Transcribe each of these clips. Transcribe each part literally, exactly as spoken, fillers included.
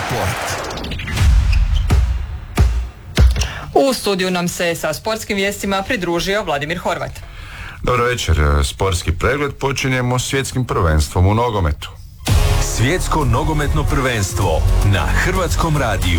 sport. U studiju nam se sa sportskim vijestima pridružio Vladimir Horvat. Dobro večer, sportski pregled počinjemo svjetskim prvenstvom u nogometu. Svjetsko nogometno prvenstvo na Hrvatskom radiju.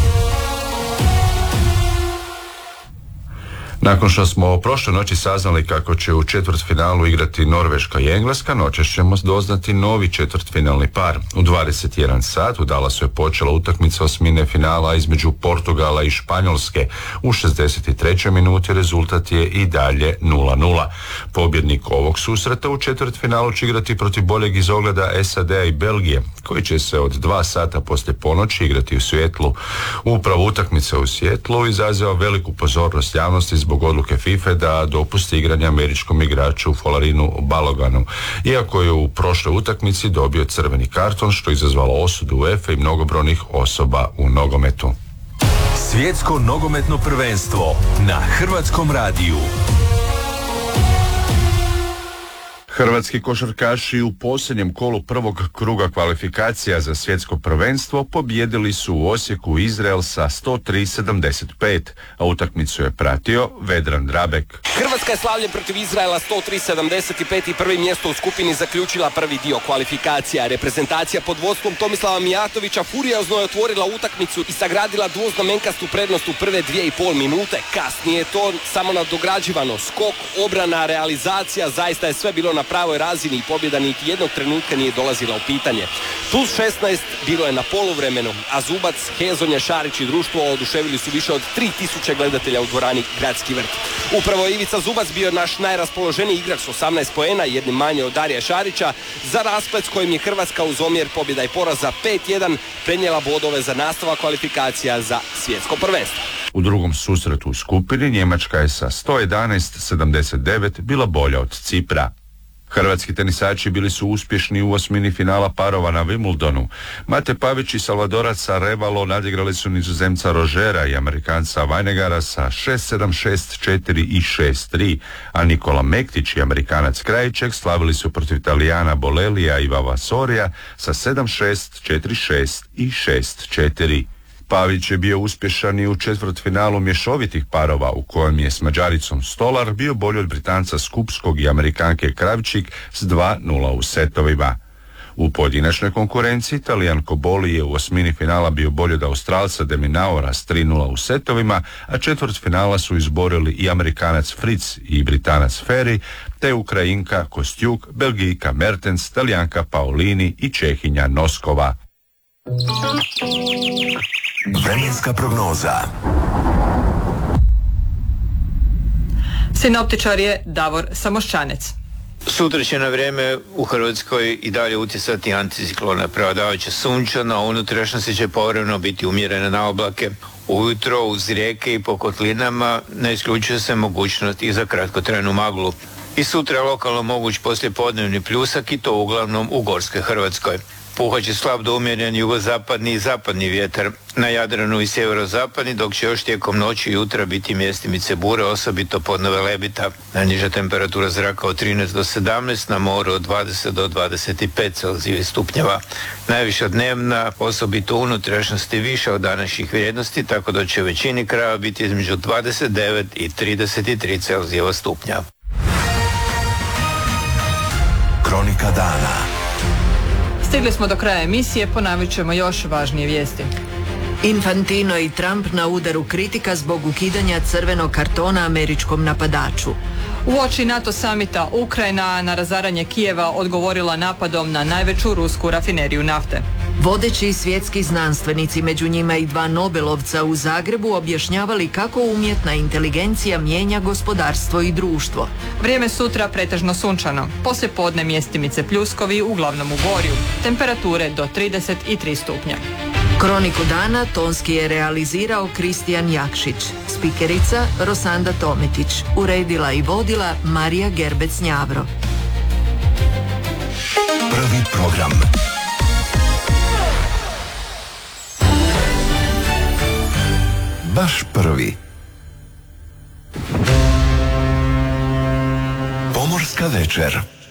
Nakon što smo prošle noći saznali kako će u četvrtfinalu igrati Norveška i Engleska, noćas ćemo doznati novi četvrtfinalni par. U dvadeset jedan sat u Dallasu je počela utakmica osmine finala između Portugala i Španjolske. U šezdeset trećoj minuti rezultat je i dalje nula nula. Pobjednik ovog susreta u četvrtfinalu će igrati protiv boljeg izogleda S A D-a i Belgije, koji će se od dva sata poslije ponoći igrati u Sijetlu. Upravo utakmica u Sijetlu izaziva veliku pozornost javnosti zbog zbog odluke FIFA da dopusti igranje američkom igraču Folarinu Baloganu, iako je u prošloj utakmici dobio crveni karton, što je izazvalo osudu UEFA i mnogobrojnih osoba u nogometu. Svjetsko nogometno prvenstvo na Hrvatskom radiju. Hrvatski košarkaši u posljednjem kolu prvog kruga kvalifikacija za svjetsko prvenstvo pobijedili su u Osijeku Izrael sa sto tri sedamdeset pet, a utakmicu je pratio Vedran Drabek. Hrvatska je slavljem protiv Izraela sto tri sedamdeset pet i prvi mjesto u skupini zaključila prvi dio kvalifikacija. Reprezentacija pod vodstvom Tomislava Mijatovića furiozno je otvorila utakmicu i sagradila dvoznamenkastu prednost u prve dvije i pol minute. Kasnije je to samo nadograđivano. Skok, obrana, realizacija, zaista je sve bilo na pravoj razini i pobjeda niti jednog trenutka nije dolazila u pitanje. Plus šesnaest bilo je na poluvremenu, a Zubac, Hezonja, Šarić i društvo oduševili su više od tri tisuće gledatelja u dvorani Gradski vrt. Upravo je Ivica Zubac bio naš najraspoloženiji igrač s osamnaest poena, jednim manje od Darija Šarića, za rasplet s kojim je Hrvatska uz omjer pobjeda i poraza pet jedan prenijela bodove za nastavak kvalifikacija za svjetsko prvenstvo. U drugom susretu u skupini Njemačka je sa sto jedanaest sedamdeset devet bila bolja od Cipra. Hrvatski tenisači bili su uspješni u osmini finala parova na Wimbledonu. Mate Pavić i Salvadorac Arevalo nadigrali su Nizozemca Rožera i Amerikanca Vajnegara sa šest sedam, šest četiri i šest tri, a Nikola Mektić i Amerikanac Krajiček slavili su protiv Italijana Bolelija i Vavasorija sa sedam šest, četiri šest i šest četiri. Pavić je bio uspješan i u četvrtfinalu mješovitih parova u kojem je s Mađaricom Stolar bio bolji od Britanca Skupskog i Amerikanke Kravčik s dva nula u setovima. U pojedinačnoj konkurenciji Talijan Koboli je u osmini finala bio bolji od Australca Deminaura s tri nula u setovima, a četvrtfinala su izborili i Amerikanac Fritz i Britanac Ferry, te Ukrajinka Kostjuk, Belgijka Mertens, Talijanka Paolini i Čehinja Noskova. Vremenska prognoza. Sinoptičar je Davor Samoščanec. Sutra će na vrijeme u Hrvatskoj i dalje utjecati anticiklona, prevladavajuća sunčana, a unutrašnjosti će povremeno biti umjerene na oblake. Ujutro uz rijeke i po kotlinama ne isključuje se mogućnost i za kratkotrajnu maglu. I sutra je lokalno moguć poslijepodnevni pljusak i to uglavnom u gorskoj Hrvatskoj. Puhat će slab do umjeren jugozapadni i zapadni vjetar na Jadranu i sjeverozapadni, dok će još tijekom noći i jutra biti mjestimice bure, osobito podne Velebita. Najniža temperatura zraka od trinaest do sedamnaest, na moru od dvadeset do dvadeset pet Celzijevih stupnjeva. Najviša dnevna, osobito unutrašnjosti, više od današnjih vrijednosti, tako da će u većini krajeva biti između dvadeset devet i trideset tri Celzijeva stupnja. Kronika dana. Stigli smo do kraja emisije, ponavit ćemo još važnije vijesti. Infantino i Trump na udaru kritika zbog ukidanja crvenog kartona američkom napadaču. Uoči NATO samita Ukrajina na razaranje Kijeva odgovorila napadom na najveću rusku rafineriju nafte. Vodeći svjetski znanstvenici, među njima i dva Nobelovca u Zagrebu, objašnjavali kako umjetna inteligencija mijenja gospodarstvo i društvo. Vrijeme sutra pretežno sunčano. Poslije podne mjestimice pljuskovi, uglavnom u Gorju. Temperature do trideset tri stupnja. Kroniku dana tonski je realizirao Kristijan Jakšić. Spikerica Rosanda Tometić. Uredila i vodila Marija Gerbec-Njavro. Prvi program. Baš prvi. Pomorska večer.